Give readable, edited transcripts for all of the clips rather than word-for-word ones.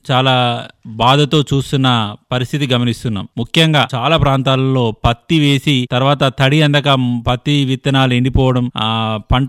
చాలా బాధతో చూస్తున్న పరిస్థితి గమనిస్తున్నాం. ముఖ్యంగా చాలా ప్రాంతాలలో పత్తి వేసి తర్వాత తడి అందక పత్తి విత్తనాలు ఎండిపోవడం, పంట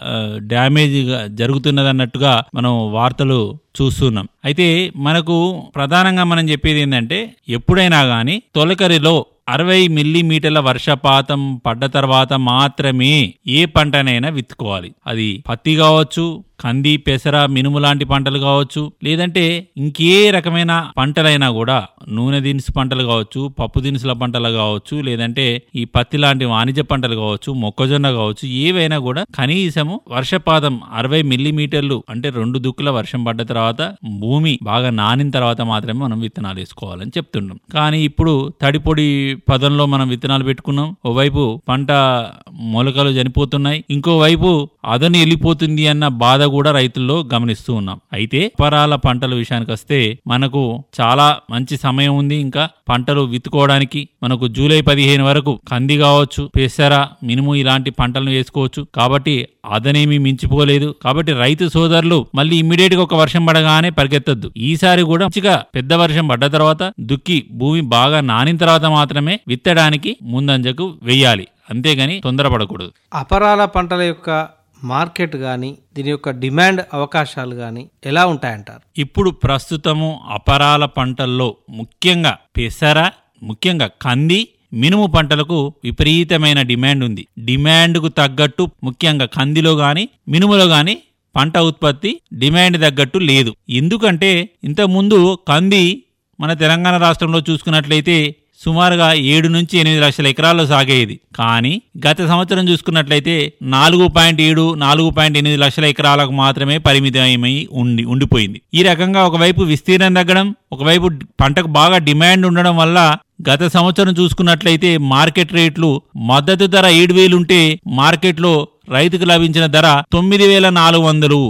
డ్యామేజ్ జరుగుతున్నదన్నట్టుగా మనం వార్తలు చూస్తున్నాం. అయితే మనకు ప్రధానంగా మనం చెప్పేది ఏంటంటే, ఎప్పుడైనా కానీ తొలకరిలో 60 మిల్లీమీటర్ల వర్షపాతం పడ్డ తర్వాత మాత్రమే ఏ పంటనైనా విత్తుకోవాలి. అది పత్తి కావచ్చు, కంది, పెసర, మినుము లాంటి పంటలు కావచ్చు, లేదంటే ఇంకే రకమైన పంటలైనా కూడా, నూనె దినుసు పంటలు కావచ్చు, పప్పు దినుసుల పంటలు కావచ్చు, లేదంటే ఈ పత్తి లాంటి వాణిజ్య పంటలు కావచ్చు, మొక్కజొన్న కావచ్చు, ఏవైనా కూడా కనీసము వర్షపాతం 60 మిల్లీమీటర్లు అంటే 2 దుక్కుల వర్షం పడ్డ తర్వాత, భూమి బాగా నానిన తర్వాత మాత్రమే మనం విత్తనాలు వేసుకోవాలని చెప్తున్నాం. కానీ ఇప్పుడు తడిపొడి పదంలో మనం విత్తనాలు పెట్టుకున్నాం. ఓవైపు పంట మొలకలు చనిపోతున్నాయి, ఇంకోవైపు అదను వెళ్ళిపోతుంది అన్న బాధ కూడా రైతుల్లో గమనిస్తూ ఉన్నాం. అయితే అపరాల పంటల విషయానికి వస్తే మనకు చాలా మంచి సమయం ఉంది. ఇంకా పంటలు విత్తుకోవడానికి మనకు జూలై 15 వరకు కంది కావచ్చు, పెసర, మినుము ఇలాంటి పంటలను వేసుకోవచ్చు. కాబట్టి అదనేమి మించిపోలేదు. కాబట్టి రైతు సోదరులు మళ్ళీ ఇమ్మీడియట్ గా ఒక వర్షం పడగానే పరిగెత్తద్దు. ఈసారి కూడా మంచిగా పెద్ద వర్షం పడ్డ తర్వాత దుక్కి భూమి బాగా నానిన తర్వాత మాత్రమే విత్తడానికి ముందంజకు వెయ్యాలి, అంతేగాని తొందరపడకూడదు. అపరాల పంటల యొక్క మార్కెట్ గాని, దీని యొక్క డిమాండ్ అవకాశాలు గాని ఎలా ఉంటాయంటారు? ఇప్పుడు ప్రస్తుతము అపరాల పంటల్లో ముఖ్యంగా పెసర, ముఖ్యంగా కంది, మినుము పంటలకు విపరీతమైన డిమాండ్ ఉంది. డిమాండ్కు తగ్గట్టు ముఖ్యంగా కందిలో గాని మినుములో గాని పంట ఉత్పత్తి డిమాండ్ తగ్గట్టు లేదు. ఎందుకంటే ఇంతకుముందు కంది మన తెలంగాణ రాష్ట్రంలో చూసుకున్నట్లయితే సుమారుగా 7 నుంచి 8 లక్షల ఎకరాల్లో సాగేది. కానీ గత సంవత్సరం చూసుకున్నట్లయితే 4.7, 4.8 లక్షల ఎకరాలకు మాత్రమే పరిమితమై ఉండిపోయింది. ఈ రకంగా ఒకవైపు విస్తీర్ణం తగ్గడం, ఒకవైపు పంటకు బాగా డిమాండ్ ఉండడం వల్ల గత సంవత్సరం చూసుకున్నట్లయితే మార్కెట్ రేట్లు మద్దతు ధర 7,000 ఉంటే మార్కెట్లో రైతుకు లభించిన ధర 9,400,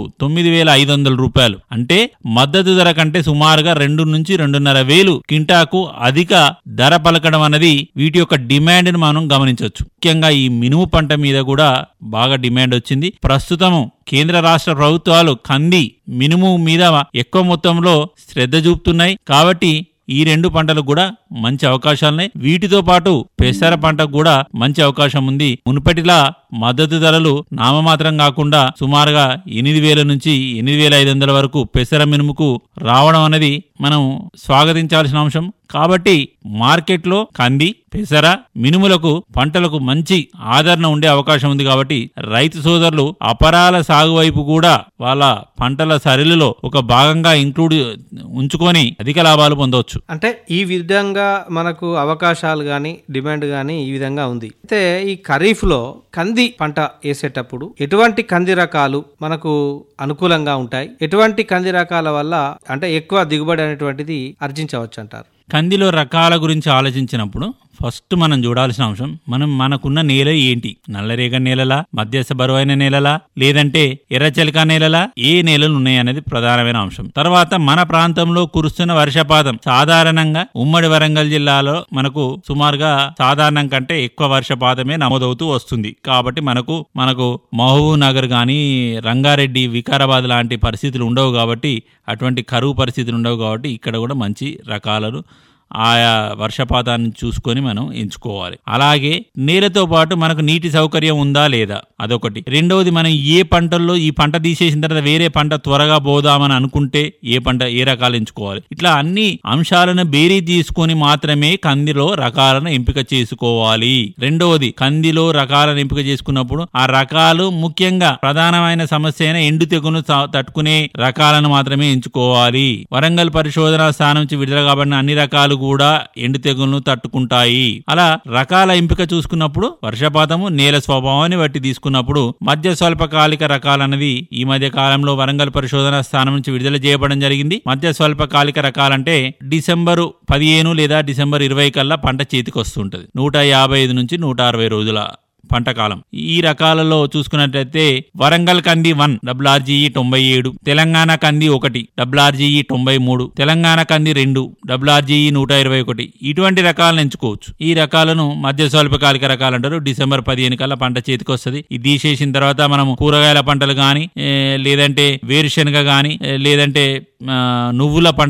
9,500 రూపాయలు. అంటే మద్దతు ధర కంటే సుమారుగా 2 నుంచి 2,500 కింటాకు అధిక ధర పలకడం అన్నది వీటి యొక్క డిమాండ్ ని మనం గమనించవచ్చు. ముఖ్యంగా ఈ మినుము పంట మీద కూడా బాగా డిమాండ్ వచ్చింది. ప్రస్తుతము కేంద్ర రాష్ట్ర ప్రభుత్వాలు కంది, మినుము మీద ఎక్కువ మొత్తంలో శ్రద్ధ చూపుతున్నాయి. కాబట్టి ఈ 2 పంటలకు కూడా మంచి అవకాశాలున్నాయి. వీటితో పాటు పెసర పంటకు కూడా మంచి అవకాశం ఉంది. మునుపటిలా మద్దతు ధరలు నామమాత్రం కాకుండా సుమారుగా 8,000 నుంచి 8,500 వరకు పెసర మినుముకు రావడం అనేది మనం స్వాగతించాల్సిన అంశం. కాబట్టి మార్కెట్లో కంది, పెసర, మినుములకు పంటలకు మంచి ఆదరణ ఉండే అవకాశం ఉంది. కాబట్టి రైతు సోదరులు అపరాల సాగు వైపు కూడా వాళ్ళ పంటల సరళిలో ఒక భాగంగా ఇంక్లూడ్ ఉంచుకొని అధిక లాభాలు పొందవచ్చు. అంటే ఈ విధంగా మనకు అవకాశాలు గాని, డిమాండ్ గాని ఈ విధంగా ఉంది. అయితే ఈ ఖరీఫ్ లో కంది పంట వేసేటప్పుడు ఎటువంటి కంది రకాలు మనకు అనుకూలంగా ఉంటాయి? ఎటువంటి కంది రకాల వల్ల అంటే ఎక్కువ దిగుబడి అనేటువంటిది ఆర్జించవచ్చు అంటారు? కందిలో రకాల గురించి ఆలోచించినప్పుడు ఫస్ట్ మనం చూడాల్సిన అంశం, మనకున్న నేల ఏంటి? నల్లరేగడి నేలలా, మధ్యస్థ బరువైన నేలలా, లేదంటే ఎర్రచలికా నేలలా, ఏ నేలలు ఉన్నాయనేది ప్రధానమైన అంశం. తర్వాత మన ప్రాంతంలో కురుస్తున్న వర్షపాతం సాధారణంగా ఉమ్మడి వరంగల్ జిల్లాలో మనకు సుమారుగా సాధారణం కంటే ఎక్కువ వర్షపాతమే నమోదవుతూ వస్తుంది. కాబట్టి మనకు మహబూబ్ నగర్ గాని, రంగారెడ్డి, వికారాబాద్ లాంటి పరిస్థితులు ఉండవు. కాబట్టి అటువంటి కరువు పరిస్థితులు ఉండవు. కాబట్టి ఇక్కడ కూడా మంచి రకాలను ఆయా వర్షపాతాన్ని చూసుకొని మనం ఎంచుకోవాలి. అలాగే నేలతో పాటు మనకు నీటి సౌకర్యం ఉందా లేదా అదొకటి. రెండవది, మనం ఏ పంటల్లో ఈ పంట తీసేసిన తర్వాత వేరే పంట త్వరగా పోదామని అనుకుంటే ఏ రకాలు ఎంచుకోవాలి. ఇట్లా అన్ని అంశాలను బేరీ తీసుకొని మాత్రమే కందిలో రకాలను ఎంపిక చేసుకోవాలి. రెండవది, కందిలో రకాలను ఎంపిక చేసుకున్నప్పుడు ఆ రకాలు ముఖ్యంగా ప్రధానమైన సమస్య అయిన ఎండు తెగును తట్టుకునే రకాలను మాత్రమే ఎంచుకోవాలి. వరంగల్ పరిశోధనా స్థానం నుంచి విడుదల కాబడిన అన్ని రకాలు కూడా ఎండు తెగులను తట్టుకుంటాయి. అలా రకాల ఎంపిక చూసుకున్నప్పుడు వర్షపాతము, నేల స్వభావాన్ని బట్టి తీసుకున్నప్పుడు మధ్య స్వల్పకాలిక రకాలన్నది ఈ మధ్య కాలంలో వరంగల్ పరిశోధన స్థానం నుంచి విడుదల చేయబడడం జరిగింది. మధ్య స్వల్పకాలిక రకాలంటే డిసెంబరు 15 లేదా డిసెంబర్ 20 కల్లా పంట చేతికి వస్తుంటది. 155 నుంచి 160 రోజుల పంటకాలం. ఈ రకాలలో చూసుకున్నట్లయితే వరంగల్ కంది 1 RRGE 97, తెలంగాణ కంది 1 RRGE 93, తెలంగాణ కంది 2 RRGE 121. ఇటువంటి రకాలను ఎంచుకోవచ్చు. ఈ రకాలను మధ్య స్వల్పకాలిక రకాలు అంటారు. డిసెంబర్ 15 కల్లా పంట చేతికి వస్తుంది. ఇది తీసేసిన తర్వాత మనం కూరగాయల పంటలు గాని, లేదంటే వేరుశనగ గాని, లేదంటే నువ్వుల పంట